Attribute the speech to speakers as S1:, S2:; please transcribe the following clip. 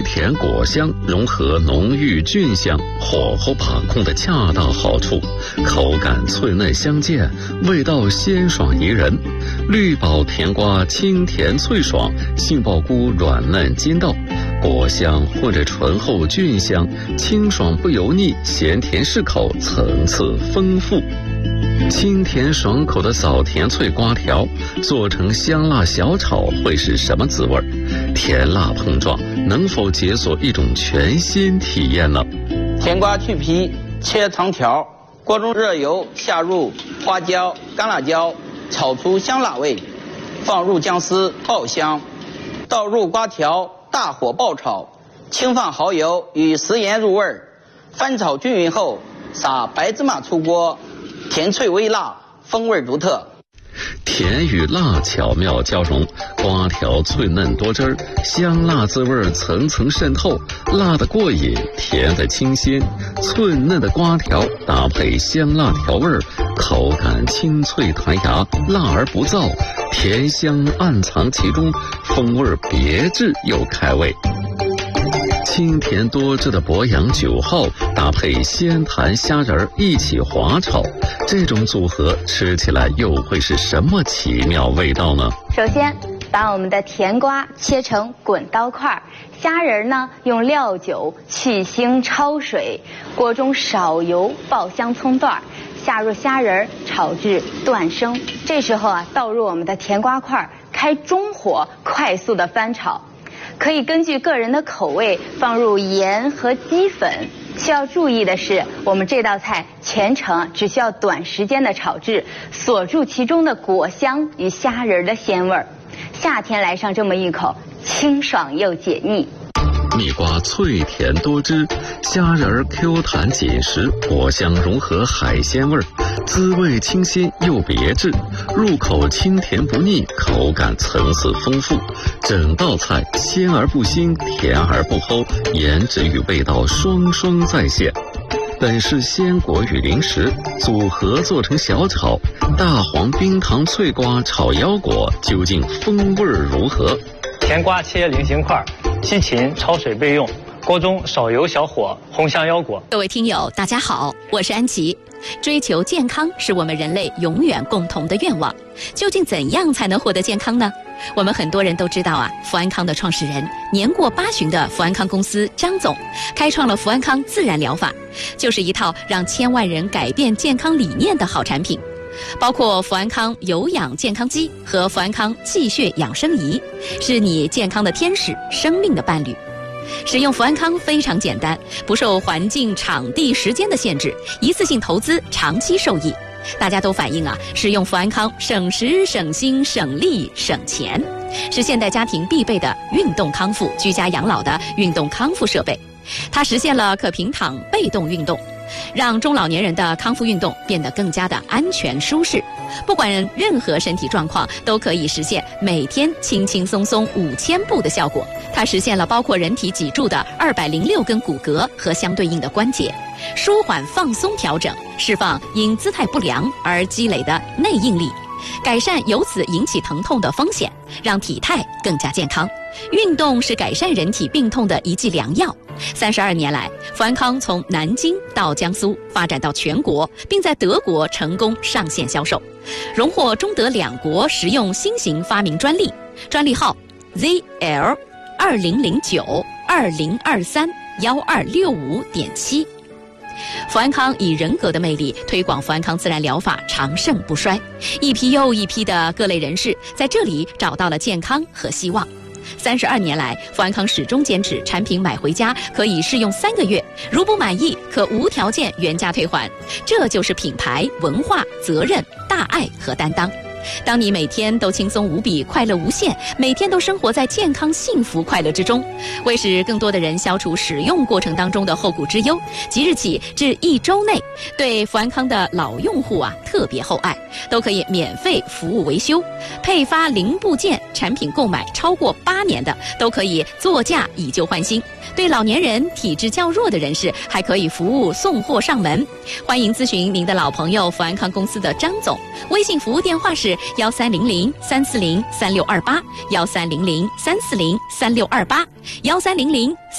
S1: 甜果香融合浓郁菌香，火候把控的恰到好处，口感脆嫩相间，味道鲜爽宜人。绿宝甜瓜清甜脆爽，杏鲍菇软嫩筋道，果香混着醇厚菌香，清爽不油腻，咸甜适口，层次丰富。清甜爽口的枣甜脆瓜条做成香辣小炒会是什么滋味？甜辣碰撞能否解锁一种全新体验呢？
S2: 甜瓜去皮，切长条，锅中热油下入花椒、干辣椒，炒出香辣味，放入姜丝爆香，倒入瓜条，大火爆炒，轻放蚝油与食盐入味，翻炒均匀后撒白芝麻出锅，甜脆微辣，风味独特。
S1: 甜与辣巧妙交融，瓜条脆嫩多汁儿，香辣滋味层层渗透，辣的过瘾，甜的清鲜，脆嫩的瓜条搭配香辣调味，口感清脆弹牙，辣而不燥，甜香暗藏其中，风味别致又开胃。清甜多汁的博洋9号搭配鲜弹虾仁一起滑炒，这种组合吃起来又会是什么奇妙味道呢？
S3: 首先把我们的甜瓜切成滚刀块，虾仁呢用料酒去腥焯水，锅中少油爆香葱段，下入虾仁炒至断生，这时候倒入我们的甜瓜块，开中火快速的翻炒。可以根据个人的口味放入盐和鸡粉。需要注意的是，我们这道菜全程只需要短时间的炒制，锁住其中的果香与虾仁的鲜味儿。夏天来上这么一口，清爽又解腻。
S1: 蜜瓜脆甜多汁，虾仁 Q 弹紧实，果香融合海鲜味，滋味清新又别致，入口清甜不腻，口感层次丰富。整道菜鲜而不腥，甜而不齁，颜值与味道双双再现。本是鲜果与零食组合做成小炒，大黄冰糖脆瓜炒腰果究竟风味如何？
S4: 甜瓜切菱形块，西芹焯水备用，锅中少油小火烘香腰果。
S5: 各位听友大家好，我是安琪。追求健康是我们人类永远共同的愿望，究竟怎样才能获得健康呢？我们很多人都知道福安康的创始人，年过80的福安康公司张总开创了福安康自然疗法，就是一套让千万人改变健康理念的好产品。包括福安康有氧健康机和福安康气血养生仪，是你健康的天使，生命的伴侣。使用福安康非常简单，不受环境、场地、时间的限制，一次性投资，长期受益。大家都反映使用福安康省时、省心、省力、省钱，是现代家庭必备的运动康复、居家养老的运动康复设备。它实现了可平躺被动运动，让中老年人的康复运动变得更加的安全舒适。不管任何身体状况，都可以实现每天轻轻松松5000步的效果。它实现了包括人体脊柱的206根骨骼和相对应的关节，舒缓放松调整，释放因姿态不良而积累的内应力，改善由此引起疼痛的风险，让体态更加健康。运动是改善人体病痛的一剂良药。32年来，福安康从南京到江苏，发展到全国，并在德国成功上线销售，荣获中德2国实用新型发明专利，专利号 ZL2009-2023-1265.7。福安康以人格的魅力推广福安康自然疗法长盛不衰，一批又一批的各类人士在这里找到了健康和希望。32年来，福安康始终坚持产品买回家可以试用3个月，如不满意可无条件原价退还。这就是品牌、文化、责任、大爱和担当。当你每天都轻松无比，快乐无限，每天都生活在健康、幸福、快乐之中，为使更多的人消除使用过程当中的后顾之忧，即日起至1周内，对福安康的老用户特别厚爱，都可以免费服务维修，配发零部件，产品购买超过8年的都可以作价以旧换新。对老年人、体质较弱的人士，还可以服务送货上门。欢迎咨询您的老朋友福安康公司的张总，微信服务电话是1300-340-3628，1300-340-3628，1300